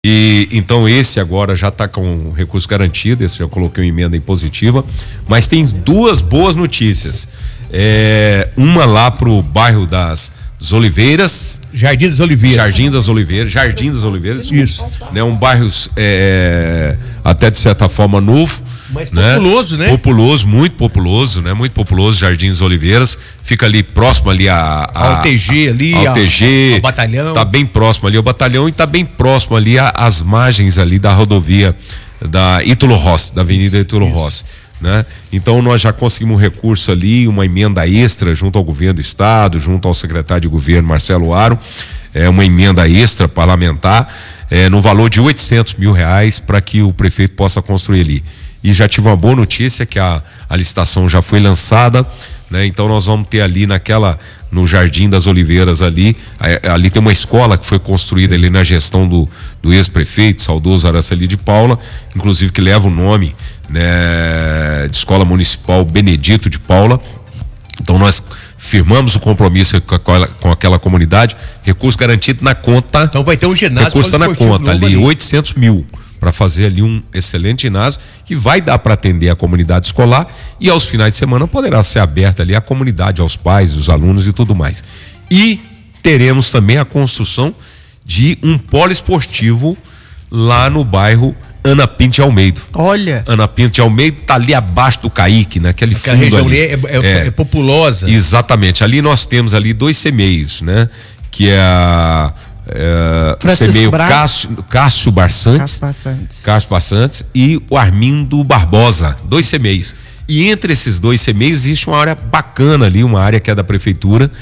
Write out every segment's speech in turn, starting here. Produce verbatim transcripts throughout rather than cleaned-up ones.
E então esse agora já está com recurso garantido, esse já coloquei uma emenda impositiva, mas tem duas boas notícias. É, uma lá pro bairro das, das Oliveiras. Jardim das Oliveiras. Jardim das Oliveiras, Jardim das Oliveiras. Isso. Né, um bairro é, até de certa forma novo. Mas né? populoso, né? Populoso, muito populoso, né? Muito populoso, Jardim das Oliveiras. Fica ali próximo ali a, a ao T G ali, ao T G, ao batalhão. Tá bem próximo ali ao batalhão e tá bem próximo ali às margens ali da rodovia da Ítalo Rossi, da Avenida Ítalo Rossi, né? Então nós já conseguimos um recurso ali, uma emenda extra junto ao governo do estado, junto ao secretário de governo Marcelo Aro, é uma emenda extra parlamentar, é, no valor de oitocentos mil reais para que o prefeito possa construir ali. E já tive uma boa notícia que a, a licitação já foi lançada, né? Então nós vamos ter ali naquela, no Jardim das Oliveiras ali, ali tem uma escola que foi construída ali na gestão do, do ex-prefeito, saudoso Araceli de Paula, inclusive que leva o nome, né, de Escola Municipal Benedito de Paula. Então nós firmamos o compromisso com aquela, com aquela comunidade, recurso garantido na conta. Então vai ter um ginásio. Recurso está na conta ali, ali, oitocentos mil. Para fazer ali um excelente ginásio que vai dar para atender a comunidade escolar e aos finais de semana poderá ser aberta ali a comunidade, aos pais, os alunos e tudo mais. E teremos também a construção de um polo esportivo lá no bairro Ana Pinto de Almeida. Olha. Ana Pinto de Almeida tá ali abaixo do Caique, naquele Aquela fundo região ali. ali é, é, é, é populosa. Exatamente. Ali nós temos ali dois semeios, né? Que é a É, semeio Cássio, Cássio Barçantes, Barçantes. Cássio Barçantes e o Armindo Barbosa, dois semeios. E entre esses dois semeios existe uma área bacana ali, uma área que é da prefeitura.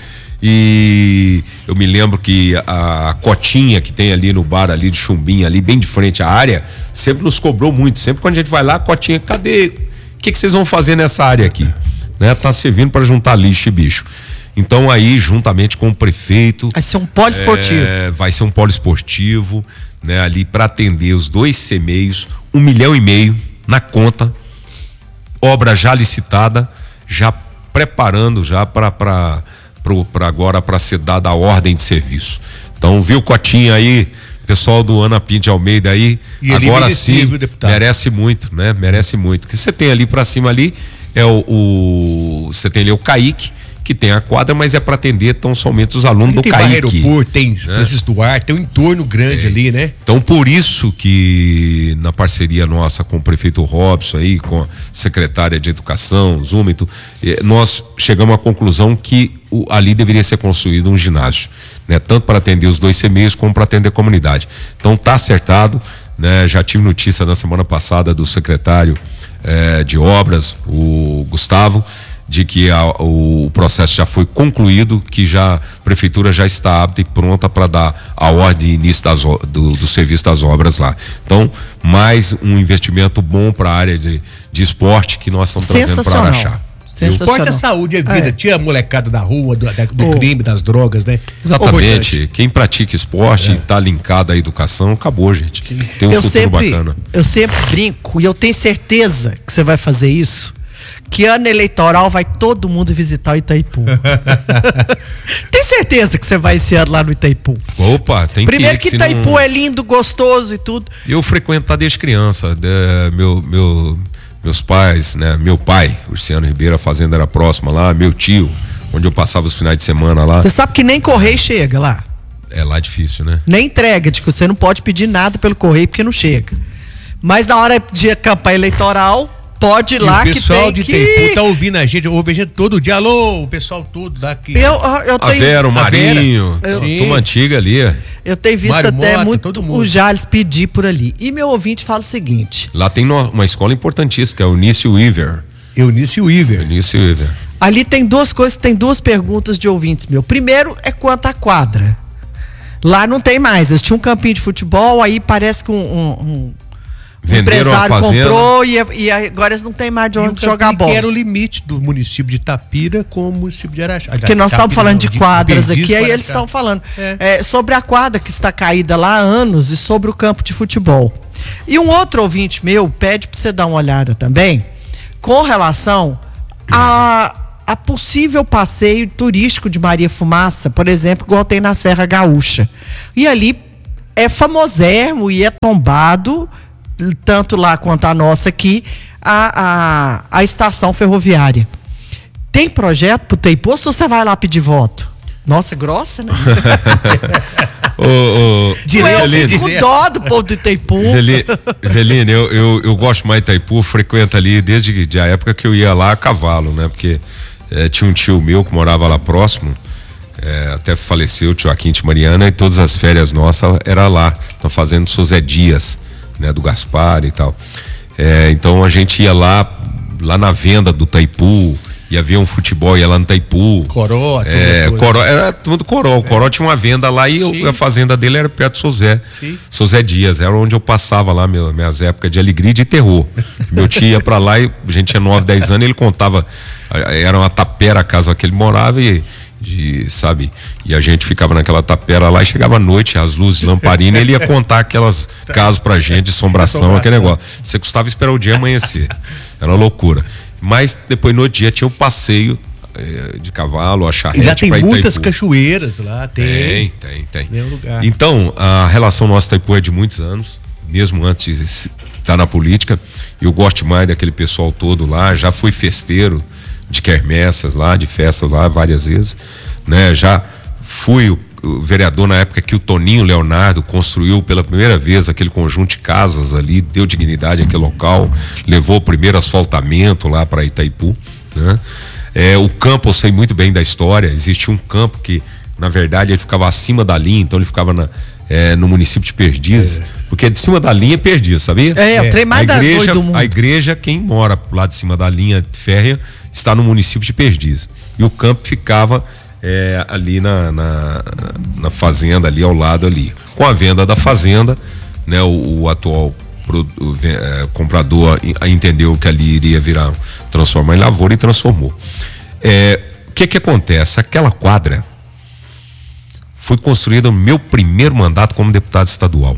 E eu me lembro que a, a cotinha que tem ali no bar ali de Chumbinho, ali bem de frente à área, sempre nos cobrou muito. Sempre quando a gente vai lá, a cotinha, cadê? O que, que vocês vão fazer nessa área aqui? Né? Tá servindo para juntar lixo e bicho. Então aí, juntamente com o prefeito, vai ser um polo esportivo, é, vai ser um polo esportivo, né? Ali para atender os dois semeios, um milhão e meio na conta, obra já licitada, já preparando já para para para agora para ser dada a ordem de serviço. Então, viu, Cotinha aí, pessoal do Ana Pinto de Almeida aí, e agora sim merece muito, né? Merece muito. O que você tem ali para cima ali é o, o você tem ali o Caique, que tem a quadra, mas é para atender tão somente os alunos do tem Caique. Aeroporto, tem Francisco Duarte, tem um entorno grande é. ali, né? Então, por isso que na parceria nossa com o prefeito Robson aí, com a secretária de Educação, Zúmito, nós chegamos à conclusão que o, ali deveria ser construído um ginásio, né? Tanto para atender os dois semeios como para atender a comunidade. Então, tá acertado, né? Já tive notícia na semana passada do secretário eh, de obras, o Gustavo, de que a, o processo já foi concluído, que já a prefeitura já está apta e pronta para dar a ordem de início das, do, do serviço das obras lá. Então, mais um investimento bom para a área de, de esporte que nós estamos trazendo para Araxá. O esporte é saúde, é vida. É. Tira a molecada da rua, do, da, do oh. crime, das drogas, né? Exatamente. Oh, quem pratica esporte e é. está linkado à educação, acabou, gente. Sim. Tem um eu futuro sempre, bacana. Eu sempre brinco, e eu tenho certeza que você vai fazer isso, que ano eleitoral vai todo mundo visitar o Itaipu. Tem certeza que você vai esse ano lá no Itaipu? Opa, tem Primeiro que ir. Primeiro que Itaipu não... é lindo, gostoso e tudo. Eu frequento desde criança. De, meu, meu, meus pais, né? Meu pai, Luciano Ribeiro, a fazenda era próxima lá, meu tio, onde eu passava os finais de semana lá. Você sabe que nem correio chega lá. É lá difícil, né? Nem entrega, de que você não pode pedir nada pelo correio porque não chega. Mas na hora de campanha eleitoral, pode ir lá que tem que... O pessoal de Itaipu tá ouvindo a gente, ouve a gente todo dia. Alô, o pessoal todo daqui. Eu, eu tenho... A Vera, o Marinho, a turma antiga ali. Eu tenho visto Mário até Mota, muito o Jales pedir por ali. E meu ouvinte fala o seguinte... Lá tem uma escola importantíssima, que é o Eunice Weaver. Eunice Weaver. Eunice Weaver. Ali tem duas coisas, tem duas perguntas de ouvintes meu. Primeiro é quanto à quadra. Lá não tem mais. Eles tinham um campinho de futebol, aí parece que um... um, um O empresário comprou e, e agora eles não tem mais de onde jogar bola. Que era o limite do município de Itapira com o município de Araxá. Porque nós estamos falando de quadras aqui, aí eles estão falando é. É, sobre a quadra que está caída lá há anos e sobre o campo de futebol. E um outro ouvinte meu pede para você dar uma olhada também com relação a, a possível passeio turístico de Maria Fumaça, por exemplo, igual tem na Serra Gaúcha. E ali é famosérrimo e é tombado, tanto lá quanto a nossa aqui, a, a, a estação ferroviária. Tem projeto pro Itaipu ou você vai lá pedir voto? Nossa, grossa, né? Ô, ô, eu fico com dó do povo do Itaipu. Veline, eu, eu, eu gosto mais de Itaipu, frequento ali desde a época que eu ia lá a cavalo, né? Porque é, tinha um tio meu que morava lá próximo, é, até faleceu, o tio Aquinte Mariana, e todas as férias nossas era lá, na fazenda do José Dias, né? Do Gaspar e tal. É, então a gente ia lá, lá na venda do Itaipu, ia ver um futebol, ia lá no Itaipu. Coró, é, Coró, era tudo Coró. O Coró é. tinha uma venda lá e eu, a fazenda dele era perto do Sozé. Sozé Dias, era onde eu passava lá meu, minhas épocas de alegria e de terror. Meu tio ia pra lá e a gente tinha nove, dez anos, ele contava, era uma tapera a casa que ele morava e, de, sabe, e a gente ficava naquela tapera lá e chegava à noite, as luzes de lamparina, ele ia contar aquelas casos pra gente, de assombração, assombração, aquele negócio. Você custava esperar o dia amanhecer. Era uma loucura. Mas depois no outro dia tinha o passeio eh, de cavalo, a charrete. E já tem muitas Itaipu. Cachoeiras lá, tem. Tem, tem, tem. Lugar. Então, a relação nossa Itaipu é de muitos anos, mesmo antes de estar na política. Eu gosto mais daquele pessoal todo lá, já fui festeiro de quermessas lá, de festas lá várias vezes, né? Já fui o, o vereador na época que o Toninho Leonardo construiu pela primeira vez aquele conjunto de casas ali, deu dignidade àquele local, levou o primeiro asfaltamento lá para Itaipu, né? É, o campo eu sei muito bem da história, existia um campo que na verdade ele ficava acima da linha, então ele ficava na, é, no município de Perdizes, é. porque de cima da linha é Perdizes, sabia? É, é o trem mais da igreja, do mundo. A igreja, quem mora lá de cima da linha férrea está no município de Perdizes, e o campo ficava É, ali na, na, na fazenda, ali ao lado ali. Com a venda da fazenda, né, o, o atual pro, o, é, comprador entendeu que ali iria virar, transformar em lavoura e transformou. É, o que que acontece? Aquela quadra foi construída no meu primeiro mandato como deputado estadual.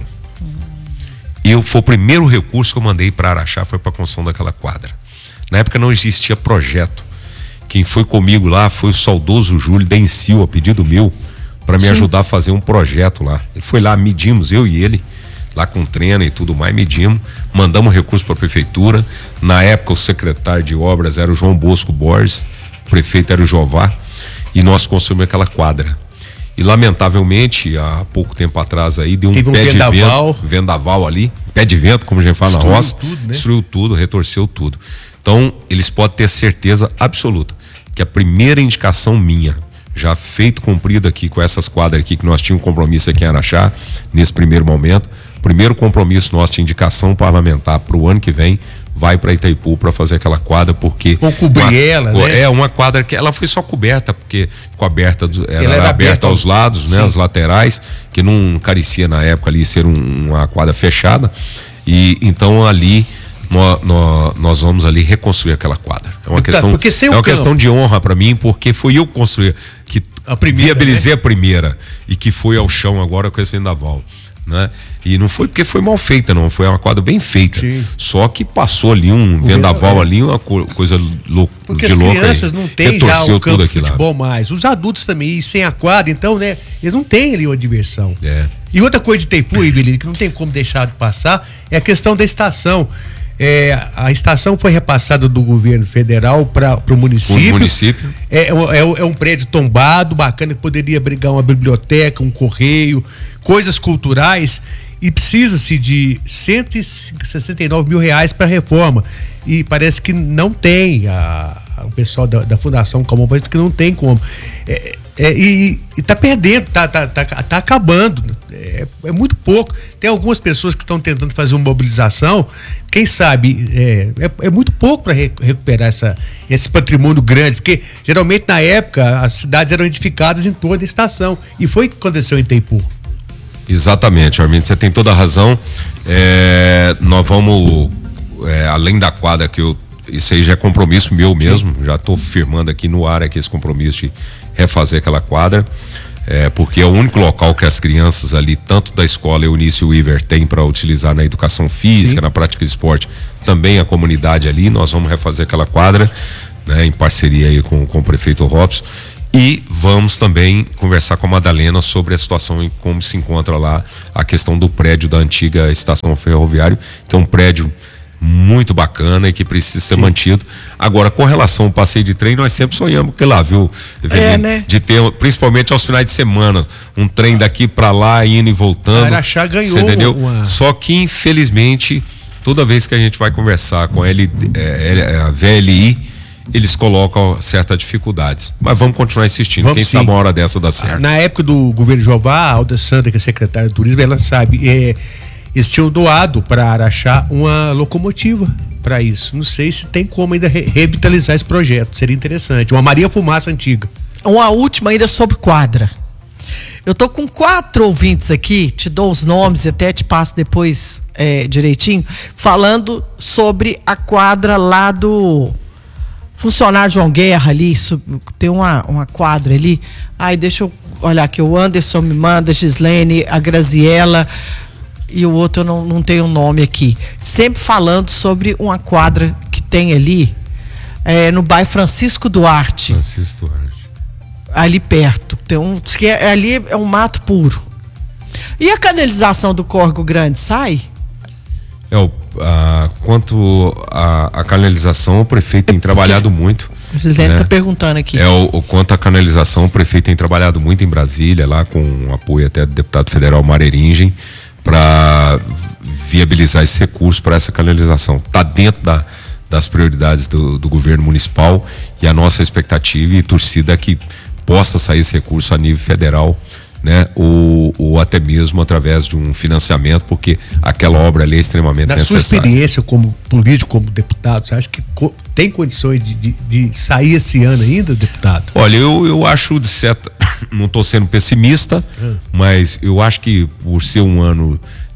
Eu, foi o primeiro recurso que eu mandei para Araxá, foi para a construção daquela quadra. Na época não existia projeto. Quem foi comigo lá foi o saudoso Júlio Dencil, a pedido meu, para me Sim. ajudar a fazer um projeto lá. Ele foi lá, medimos, eu e ele, lá com treino e tudo mais, medimos, mandamos recurso para a prefeitura. Na época o secretário de obras era o João Bosco Borges, o prefeito era o Jová, e nós construímos aquela quadra. E lamentavelmente, há pouco tempo atrás aí, deu um, um pé vendaval. de vento, vendaval ali, pé de vento, como a gente fala destruiu na roça, tudo, né? destruiu tudo, retorceu tudo. Então, eles podem ter certeza absoluta que a primeira indicação minha, já feito, cumprido aqui com essas quadras aqui, que nós tínhamos um compromisso aqui em Araxá, nesse primeiro momento, primeiro compromisso nosso de indicação parlamentar para o ano que vem, vai para Itaipu para fazer aquela quadra, porque ou cobrir uma, ela, né? É uma quadra que ela foi só coberta, porque ficou aberta, ela, ela era aberta aos lados, né, as laterais, que não carecia na época ali ser um, uma quadra fechada, e então ali Nós, nós, nós vamos ali reconstruir aquela quadra. É uma questão, é uma questão de honra para mim, porque foi eu construir, que a primeira, viabilizei, né? a primeira, e que foi ao chão agora com esse vendaval, né? E não foi porque foi mal feita, não, foi uma quadra bem feita. Sim. Só que passou ali um vendaval é. ali, uma coisa louca, porque de as louca. As crianças aí, não têm já o campo de futebol mais. Os adultos também, e sem a quadra, então, né? Eles não têm ali uma diversão. É. E outra coisa de Itaipu, Ibeli, que não tem como deixar de passar, é a questão da estação. É, a estação foi repassada do governo federal para o município. O município. É, é, é um prédio tombado, bacana, que poderia abrigar uma biblioteca, um correio, coisas culturais, e precisa-se de cento e sessenta e nove mil reais para reforma. E parece que não tem, a, a, o pessoal da, da Fundação Calmon parece que não tem como. É, é, e, e tá perdendo, tá, tá, tá, tá acabando. É, é muito pouco. Tem algumas pessoas que estão tentando fazer uma mobilização. Quem sabe, é, é, é muito pouco para re, recuperar essa, esse patrimônio grande, porque geralmente na época as cidades eram edificadas em torno da estação, e foi o que aconteceu em Itaipu. Exatamente, Armindo, você tem toda a razão. É, nós vamos, é, além da quadra que eu, isso aí já é compromisso meu mesmo, Sim. já estou firmando aqui no ar aqui esse compromisso de refazer aquela quadra. É, porque é o único local que as crianças ali, tanto da escola Eunice Weaver, tem para utilizar na educação física, Sim. na prática de esporte, também a comunidade ali. Nós vamos refazer aquela quadra, né, em parceria aí com, com o prefeito Robson, E vamos também conversar com a Madalena sobre a situação e como se encontra lá a questão do prédio da antiga estação ferroviária, que é um prédio muito bacana e que precisa ser Sim. mantido. Agora, com relação ao passeio de trem, nós sempre sonhamos que lá, viu, Evelina, é, né? De ter, principalmente aos finais de semana, um trem daqui para lá, indo e voltando. Araxá ganhou. Você entendeu? Uma... Só que, infelizmente, toda vez que a gente vai conversar com a, L, é, a V L I, eles colocam certas dificuldades. Mas vamos continuar insistindo. Vamos Quem sim. sabe uma hora dessa dá certo. Na época do governo Jová, a Alda Sandra, que é secretária de turismo, ela sabe, é, eles tinham doado para Araxá uma locomotiva para isso. Não sei se tem como ainda re revitalizar esse projeto. Seria interessante. Uma Maria Fumaça antiga. Uma última ainda sobre quadra. Eu tô com quatro ouvintes aqui, te dou os nomes e até te passo depois é, direitinho, falando sobre a quadra lá do funcionário João Guerra ali, tem uma, uma quadra ali. Ai, deixa eu olhar aqui, o Anderson me manda, a Gislene, a Graziella e o outro eu não, não tenho nome aqui. Sempre falando sobre uma quadra que tem ali é, no bairro Francisco Duarte. Francisco Duarte. Ali perto. Tem um, que é, ali é um mato puro. E a canalização do Córrego Grande sai? É o Ah, quanto à a, a canalização, o prefeito tem trabalhado muito. O Gislene está né? perguntando aqui. É o, o quanto à canalização, o prefeito tem trabalhado muito em Brasília, lá com o apoio até do deputado federal Mareringen, para viabilizar esse recurso para essa canalização. Está dentro da, das prioridades do, do governo municipal e a nossa expectativa e torcida é que possa sair esse recurso a nível federal, né? Ou, ou até mesmo através de um financiamento, porque aquela obra ali é extremamente Na necessária. Na sua experiência como político, como deputado, você acha que co tem condições de, de, de sair esse ano ainda, deputado? Olha, eu, eu acho de certa, não estou sendo pessimista, hum. mas eu acho que por ser um ano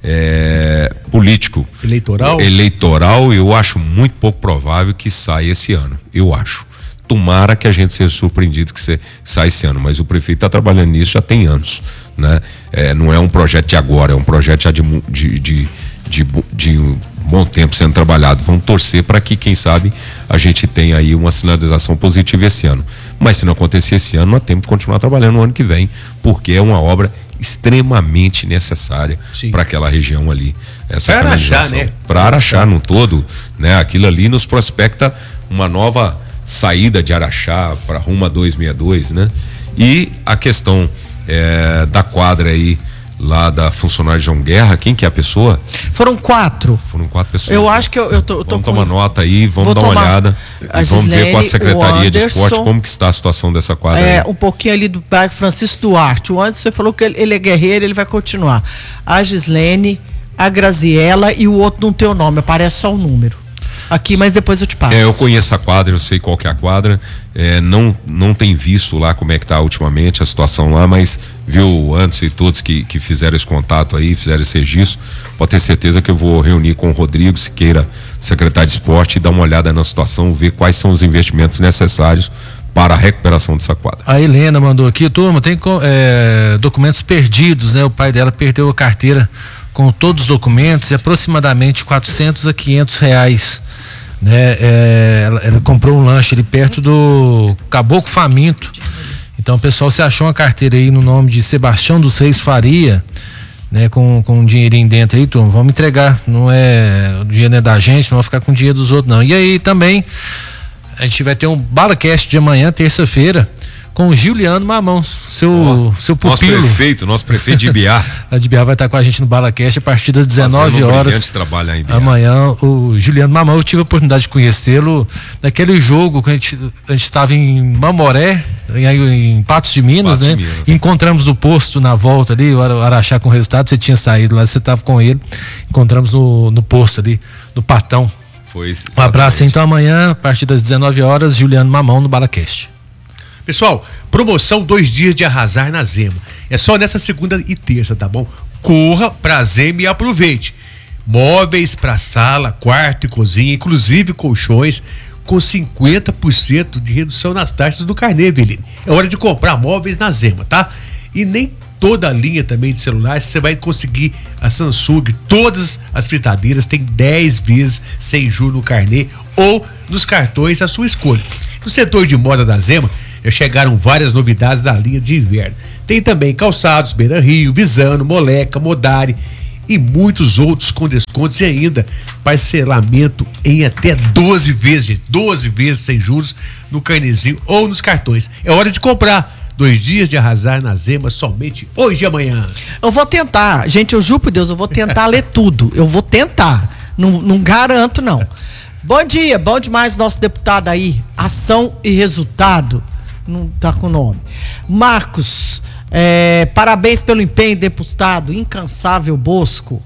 é, político, eleitoral, eleitoral, eu acho muito pouco provável que saia esse ano, eu acho. Tomara que a gente seja surpreendido que você saia esse ano, mas o prefeito está trabalhando nisso já tem anos, né? É, não é um projeto de agora, é um projeto já de, de, de, de, de um bom tempo sendo trabalhado. Vamos torcer para que, quem sabe, a gente tenha aí uma sinalização positiva esse ano. Mas se não acontecer esse ano, nós temos que continuar trabalhando no ano que vem, porque é uma obra extremamente necessária para aquela região ali. Essa para Araxá, né? Para Araxá no todo, né? Aquilo ali nos prospecta uma nova saída de Araxá para Ruma duzentos e sessenta e dois, né? E a questão é, da quadra aí lá da funcionária João Guerra, quem que é a pessoa? Foram quatro. Foram quatro pessoas. Eu acho que eu, eu tô, eu tô vamos com... tomar nota aí, vamos dar uma olhada e vamos ver com a Secretaria de Esporte como que está a situação dessa quadra. É, aí. Um pouquinho ali do bairro Francisco Duarte. O Anderson, você falou que ele, ele é guerreiro, ele vai continuar. A Gislene, a Graziella e o outro não tem o nome, aparece só o número. Aqui, mas depois eu te passo. É, eu conheço a quadra, eu sei qual que é a quadra, é, não, não tem visto lá como é que tá ultimamente a situação lá, mas viu antes e todos que, que fizeram esse contato aí, fizeram esse registro, pode ter certeza que eu vou reunir com o Rodrigo Siqueira, secretário de esporte, e dar uma olhada na situação, ver quais são os investimentos necessários para a recuperação dessa quadra. A Helena mandou aqui, turma, tem é, documentos perdidos, né? O pai dela perdeu a carteira com todos os documentos, e aproximadamente quatrocentos a quinhentos reais. Né? É, ela, ela comprou um lanche ali perto do Caboclo Faminto. Então, pessoal, você achou uma carteira aí no nome de Sebastião dos Reis Faria, né? Com, com um dinheirinho dentro aí, turma, vamos entregar. Não é, o dinheiro não é da gente, não vai ficar com o dinheiro dos outros, não. E aí também a gente vai ter um BalaCast de amanhã, terça-feira, com o Juliano Mamão, seu, oh, seu pupilo. Nosso prefeito, nosso prefeito de Ibiá. A de Ibiá vai estar com a gente no BalaCast a partir das dezenove horas. Trabalhar em Ibiá. Amanhã, o Juliano Mamão, eu tive a oportunidade de conhecê-lo naquele jogo que a gente a gente estava em Mamoré, em, em Patos de Minas, Patos né? De Minas. Encontramos no posto na volta ali, o Araxá com o resultado, você tinha saído lá, você estava com ele. Encontramos no, no posto ali, no Patão. Foi um abraço, então amanhã, a partir das dezenove horas, Juliano Mamão no BalaCast. Pessoal, promoção dois dias de arrasar na Zema. É só nessa segunda e terça, tá bom? Corra pra Zema e aproveite. Móveis pra sala, quarto e cozinha, inclusive colchões, com cinquenta por cento de redução nas taxas do carnê, Eveline. É hora de comprar móveis na Zema, tá? E nem toda a linha também de celulares você vai conseguir. A Samsung, todas as fritadeiras tem dez vezes sem juros no carnê ou nos cartões à sua escolha. No setor de moda da Zema, Já chegaram várias novidades da linha de inverno. Tem também calçados, Beira Rio, Visano, Moleca, Modari e muitos outros com descontos e ainda parcelamento em até doze vezes, doze vezes sem juros no carnezinho ou nos cartões. É hora de comprar. Dois dias de arrasar nas emas somente hoje e amanhã. Eu vou tentar, gente, eu juro por Deus, eu vou tentar ler tudo. Eu vou tentar. Não, não garanto, não. Bom dia, bom demais nosso deputado aí. Ação e resultado. Não tá com o nome. Marcos, é, parabéns pelo empenho, deputado. Incansável Bosco.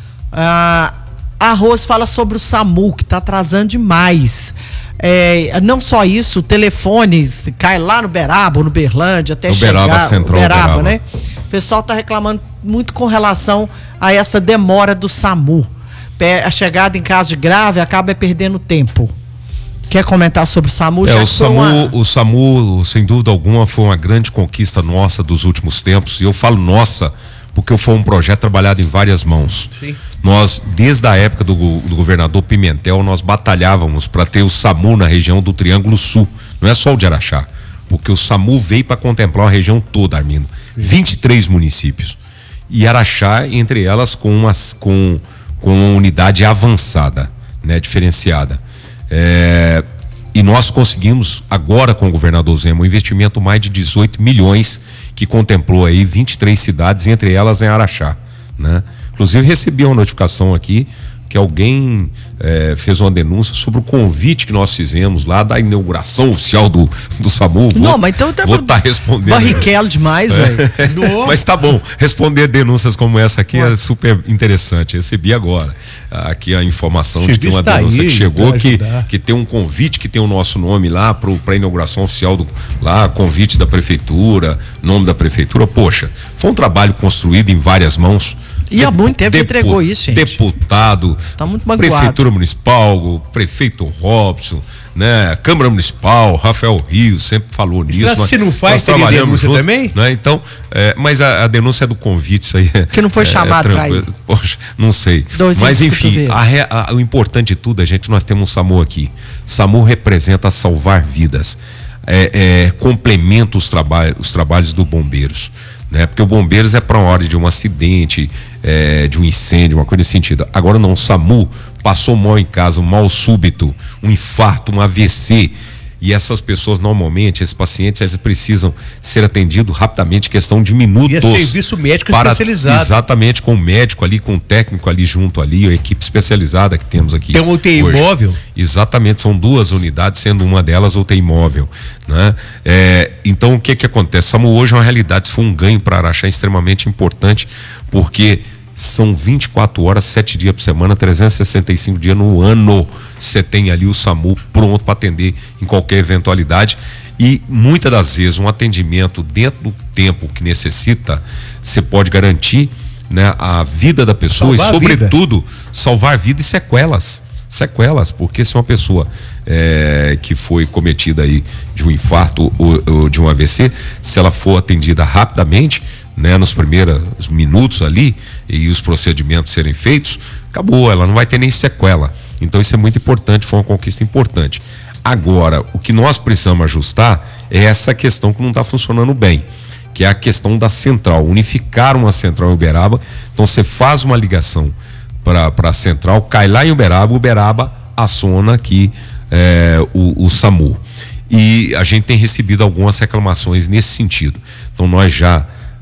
Ah, Arroz fala sobre o SAMU, que tá atrasando demais. É, não só isso, o telefone cai lá no Beraba ou no Berlândia até no chegar. Beraba Central, Beraba, Beraba, né? O pessoal tá reclamando muito com relação a essa demora do SAMU. A chegada em caso de grave acaba perdendo tempo. Quer comentar sobre o SAMU? É, Já o SAMU, uma... o SAMU, sem dúvida alguma, foi uma grande conquista nossa dos últimos tempos. E eu falo nossa, porque foi um projeto trabalhado em várias mãos. Sim. Nós, desde a época do, do governador Pimentel, nós batalhávamos para ter o SAMU na região do Triângulo Sul. Não é só o de Araxá, porque o SAMU veio para contemplar a região toda, Armindo. vinte e três municípios. E Araxá, entre elas, com uma, com, com uma unidade avançada, né, diferenciada. É, e nós conseguimos, agora com o governador Zema, um investimento mais de dezoito milhões, que contemplou aí vinte e três cidades, entre elas em Araxá, né? Inclusive recebi uma notificação aqui que alguém é, fez uma denúncia sobre o convite que nós fizemos lá da inauguração oficial do, do SAMU. Não, vou, mas então tá vou estar tá respondendo. Barrichello demais, velho. É. Mas tá bom, responder denúncias como essa aqui Ué. é super interessante. Recebi agora aqui a informação Serviço de que uma tá denúncia aí, que chegou que, que tem um convite que tem o nosso nome lá para a inauguração oficial do lá, convite da prefeitura, nome da prefeitura. Poxa, foi um trabalho construído em várias mãos. E há muito tempo entregou isso, gente. Deputado, tá muito Prefeitura Municipal, prefeito Robson, né? Câmara Municipal, Rafael Rios sempre falou nisso. Mas nós, se não faz, tem denúncia junto, também? Né? Então, é, mas a, a denúncia é do convite, isso aí. Que não foi é, chamado é para ir. Poxa, não sei. Dois mas enfim, a, a, o importante de tudo, a gente, nós temos um SAMU aqui. SAMU representa salvar vidas. É, é, complementa os, traba os trabalhos dos bombeiros. Né? Porque o bombeiros é para uma hora de um acidente, é, de um incêndio, uma coisa nesse sentido. Agora não, o SAMU passou mal em casa, um mal súbito, um infarto, um A V C. E essas pessoas, normalmente, esses pacientes, eles precisam ser atendidos rapidamente, questão de minutos. E é serviço médico para, especializado. Exatamente, com o médico ali, com o técnico ali junto ali, a equipe especializada que temos aqui. Tem uma U T I hoje. móvel? Exatamente, são duas unidades, sendo uma delas U T I móvel, né? É, então, o que que acontece? SAMU hoje é uma realidade, isso foi um ganho para Araxá extremamente importante, porque são vinte e quatro horas, sete dias por semana, trezentos e sessenta e cinco dias no ano. Você tem ali o SAMU pronto para atender em qualquer eventualidade. E muitas das vezes um atendimento dentro do tempo que necessita, você pode garantir, né, a vida da pessoa salvar e, sobretudo, vida. salvar vida e sequelas. Sequelas, porque se uma pessoa é, que foi cometida aí de um infarto ou, ou de um A V C, se ela for atendida rapidamente, né, nos primeiros minutos ali e os procedimentos serem feitos, acabou, ela não vai ter nem sequela. Então isso é muito importante, foi uma conquista importante. Agora, o que nós precisamos ajustar é essa questão que não está funcionando bem, que é a questão da central, unificar uma central em Uberaba. Então você faz uma ligação para a central, cai lá em Uberaba, Uberaba aciona aqui é, o, o SAMU. E a gente tem recebido algumas reclamações nesse sentido. Então nós já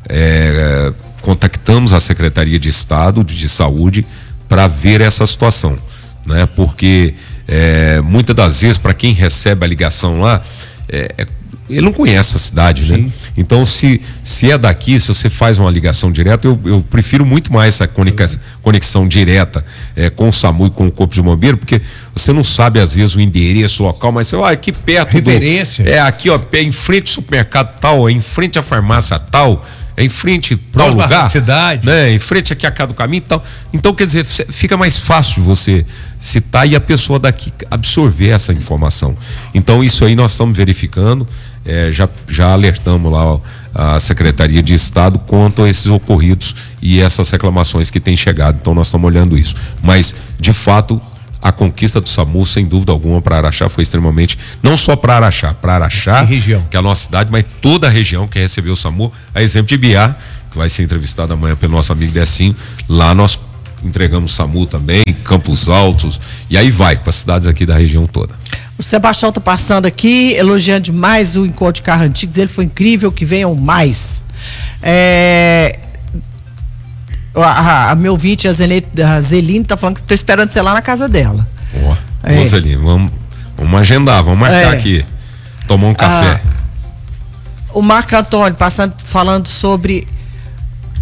É, contactamos a Secretaria de Estado de Saúde para ver essa situação, né? Porque é, muitas das vezes, para quem recebe a ligação lá, é, ele não conhece a cidade, Sim. né? Então, se, se é daqui, se você faz uma ligação direta, eu, eu prefiro muito mais essa conexão, conexão direta é, com o SAMU e com o Corpo de Bombeiro, porque você não sabe, às vezes, o endereço, o local, mas você vai aqui perto. Referência. Do, é aqui, ó, é em frente ao supermercado tal, é em frente à farmácia tal, é em frente a tal lugar, cidade. Né? Em frente aqui a cada do caminho e tal. Então, quer dizer, fica mais fácil você citar e a pessoa daqui absorver essa informação. Então, isso aí nós estamos verificando, é, já, já alertamos lá ó, a Secretaria de Estado quanto a esses ocorridos e essas reclamações que têm chegado. Então, nós estamos olhando isso. Mas, de fato, a conquista do SAMU, sem dúvida alguma, para Araxá foi extremamente, não só para Araxá, para Araxá, região. que é a nossa cidade, mas toda a região que recebeu o SAMU, a exemplo de Biá, que vai ser entrevistado amanhã pelo nosso amigo Decinho. Lá nós entregamos o SAMU também, Campos Altos, e aí vai para cidades aqui da região toda. O Sebastião tá passando aqui, elogiando demais o encontro de carro antigos, ele foi incrível, que venham mais. É... A, a, a meu ouvinte, a Zeline, tá falando que estou esperando você lá na casa dela. Ó, é. Zeline, vamos, vamos agendar, vamos marcar é. aqui, tomar um café. Ah, o Marco Antônio passando, falando sobre